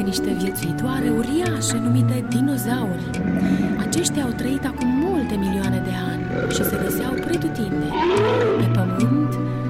niște viețuitoare uriașe numite dinozauri. Aceștia au trăit acum multe milioane de ani și se găseau pretutindeni, pe pământ,